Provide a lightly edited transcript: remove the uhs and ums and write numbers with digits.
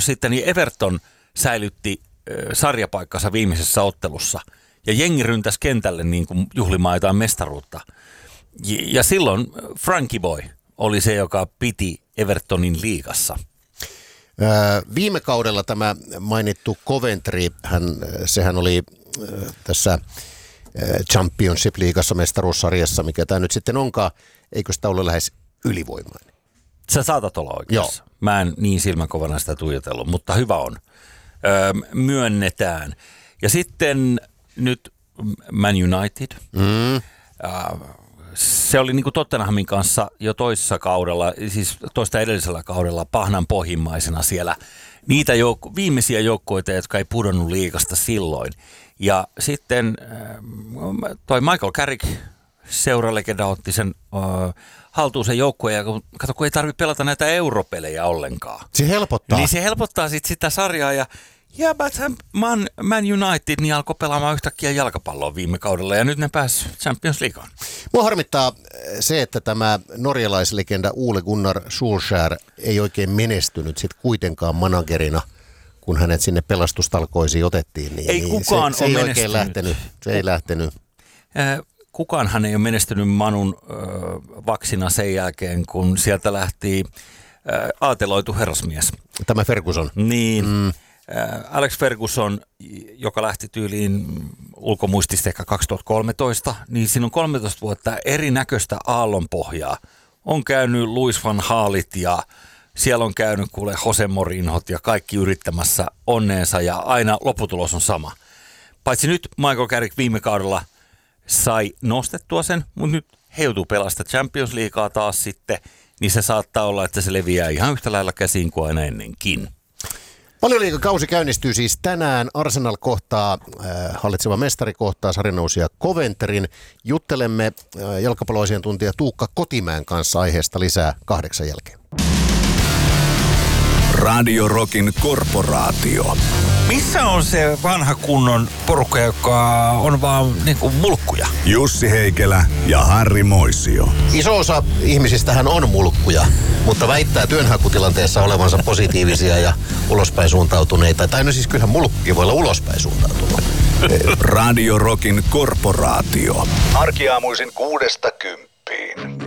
sitten, niin Everton säilytti sarjapaikkansa viimeisessä ottelussa. Ja jengi ryntäsi kentälle niin kuin juhlimaan jotain mestaruutta. Ja silloin Frankie Boy oli se, joka piti Evertonin liigassa. Viime kaudella tämä mainittu Coventry, sehän oli tässä Championship-liigassa mestaruussarjassa, mikä tämä nyt sitten onkaan. Eikö sitä ole lähes ylivoimainen? Sä saatat olla oikeassa. Joo. Mä en niin silmänkovana sitä tuijotellut, mutta hyvä on. Myönnetään. Ja sitten nyt Man United. Se oli niin kuin Tottenhamin kanssa jo toisessa kaudella, siis toista edellisellä kaudella pahnan pohjimmaisena siellä. Niitä viimeisiä joukkoita, jotka ei pudonnut liigasta silloin. Ja sitten toi Michael Carrick, seuralegenda, otti sen haltuun sen joukkueen, ja kato, kun ei tarvitse pelata näitä europelejä ollenkaan. Se helpottaa. Niin se helpottaa sitten sitä sarjaa, ja Man United niin alkoi pelaamaan yhtäkkiä jalkapalloa viime kaudella, ja nyt ne pääsi Champions Leagueen. Mua harmittaa se, että tämä norjalaislegenda Ole Gunnar Solskjaer ei oikein menestynyt sit kuitenkaan managerina, kun hänet sinne pelastustalkoisiin otettiin. Niin ei kukaan se ole ei menestynyt. Oikein lähtenyt. Se ei lähtenyt. Kukaanhan ei ole menestynyt Manun vaksina sen jälkeen, kun sieltä lähti aateloitu herrasmies. Tämä Ferguson. Niin. Alex Ferguson, joka lähti tyyliin ulkomuistista ehkä 2013, niin siinä on 13 vuotta erinäköistä aallonpohjaa. On käynyt Louis van Gaalit ja siellä on käynyt kuule Jose Mourinhot ja kaikki yrittämässä onneensa ja aina lopputulos on sama. Paitsi nyt Michael Carrick viime kaudella sai nostettua sen, mutta nyt he joutuu pelastamaan Champions Leaguea taas sitten, niin se saattaa olla, että se leviää ihan yhtä lailla käsiin kuin aina ennenkin. Valioliigakausi käynnistyy siis tänään. Arsenal kohtaa, hallitseva mestari kohtaa sarjanousija Coventryn. Juttelemme jalkapalloasiantuntija Tuukka Kotimäen kanssa aiheesta lisää 8 jälkeen. Radio Rockin korporaatio. Missä on se vanha kunnon porukka, joka on vaan niinku mulkkuja? Jussi Heikelä ja Harri Moisio. Iso osa ihmisistähän on mulkkuja, mutta väittää työnhakutilanteessa olevansa positiivisia ja ulospäin suuntautuneita. Tai no siis kyllähän mulkkukin voi olla ulospäin suuntautunut. Radio Rockin korporaatio. Arkiaamuisin 6–10.